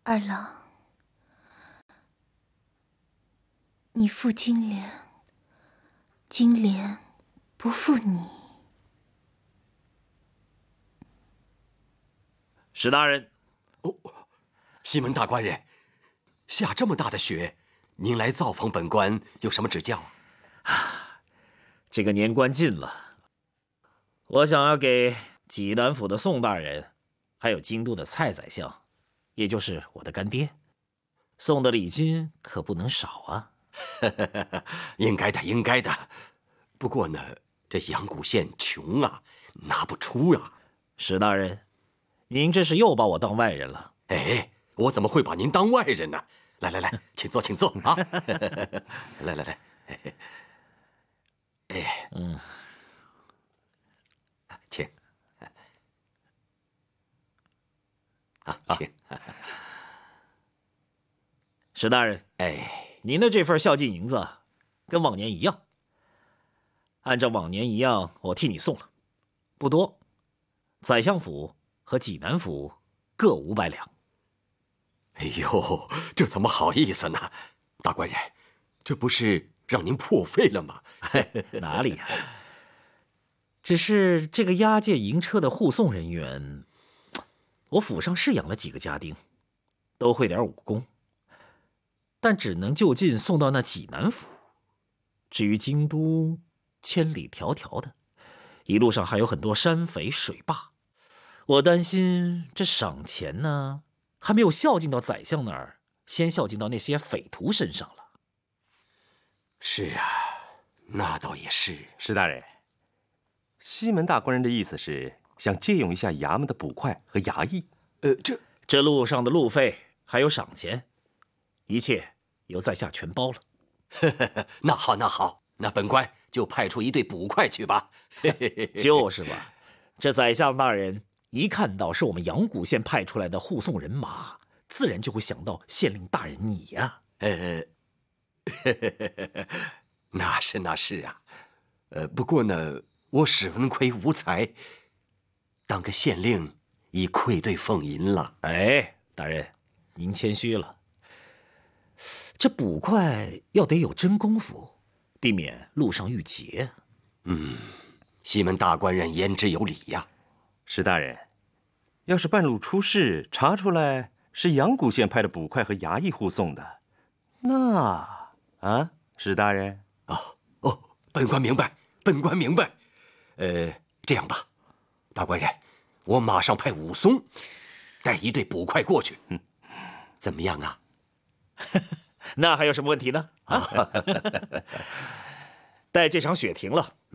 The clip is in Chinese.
二郎，你负金莲，金莲不负你。 史大人， 西门大官人，下这么大的雪，您来造访本官有什么指教啊？这个年关近了，我想要给济南府的宋大人，还有京都的蔡宰相，也就是我的干爹，送的礼金可不能少啊。 应该的，应该的。不过呢，这阳谷县穷啊，拿不出啊。 史大人，您这是又把我当外人了。 哎，我怎么会把您当外人呢？来来来，请坐，请坐啊！来来来，哎，请啊，请。 史大人， 哎， 您的这份孝敬银子，跟往年一样。按照往年一样，我替你送了，不多。宰相府和济南府各500两。 哎呦，这怎么好意思呢？大官人，这不是让您破费了吗？ 哪里呀？只是这个押解银车的护送人员，我府上是养了几个家丁，都会点武功，但只能就近送到那济南府。至于京都，千里迢迢的，一路上还有很多山匪水坝，我担心这赏钱呢，还没有孝敬到宰相那儿，先孝敬到那些匪徒身上了。 是啊，那倒也是。 史大人，西门大官人的意思是想借用一下衙门的捕快和衙役。 这路上的路费还有赏钱，一切由在下全包了。 那好，那好，那本官就派出一队捕快去吧。 就是吧，这宰相大人一看到是我们阳谷县派出来的护送人马，自然就会想到县令大人你呀。 那是啊。不过呢，我史文奎无才，当个县令已愧对俸银了。 哎，大人，您谦虚了。这捕快要得有真功夫，避免路上遇劫。 西门大官人言之有理呀。 史大人，要是半路出事，查出来是阳谷县派的捕快和衙役护送的，那史大人。 本官明白，本官明白。这样吧，大官人，我马上派武松带一队捕快过去，怎么样啊？ 那还有什么问题呢？待这场雪停了，